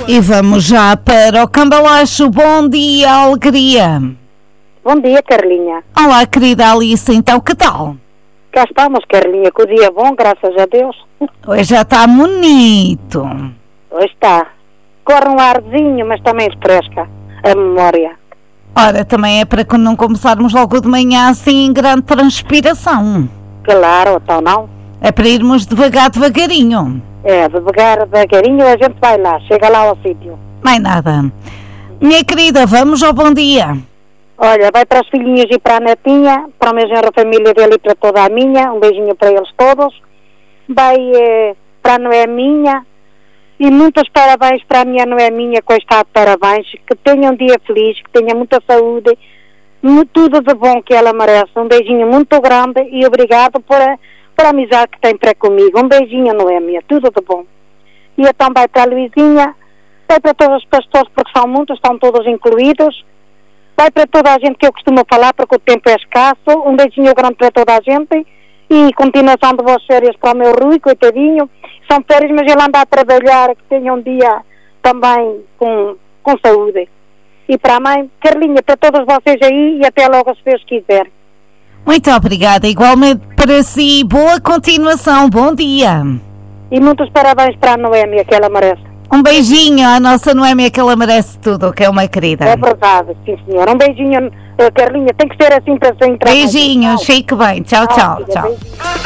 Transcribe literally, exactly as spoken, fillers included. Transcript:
E vamos já para o Cambalacho. Bom dia, Alegria. Bom dia, Carlinha. Olá, querida Alice, então que tal? Cá estamos, Carlinha, com o dia bom, graças a Deus. Hoje já está bonito. Hoje está. Corre um arzinho, mas também refresca a memória. Ora, também é para que não começarmos logo de manhã assim em grande transpiração. Claro, então não. É para irmos devagar, devagarinho. É, devagar, devagarinho, a gente vai lá, chega lá ao sítio. Mais nada. Minha querida, vamos ao bom dia. Olha, vai para os filhinhos e para a netinha, para o meu genro, a família dele e para toda a minha, um beijinho para eles todos. Vai eh, para a Noeminha e muitos parabéns para a minha Noeminha, com está de parabéns, que tenha um dia feliz, que tenha muita saúde, tudo de bom que ela merece. Um beijinho muito grande e obrigado por a, por a amizade que tem para comigo. Um beijinho, Noémia, tudo de bom. E então vai para a Luizinha, vai para todos os pastores, porque são muitos, estão todos incluídos. Vai para toda a gente que eu costumo falar, porque o tempo é escasso. Um beijinho grande para toda a gente. E continuação de boas férias para o meu Rui, coitadinho. São férias, mas ele anda a trabalhar, que tenha um dia também com, com saúde. E para a mãe, Carlinha, para todos vocês aí, e até logo, se Deus quiser. Muito obrigada, igualmente para si. Boa continuação, bom dia. E muitos parabéns para a Noémia, que ela merece. Um beijinho à nossa Noémia, que ela merece tudo, que é uma querida. É verdade, sim senhora. Um beijinho, Carlinha, tem que ser assim para se entrar. Beijinhos, fique bem. Tchau, tchau, tchau.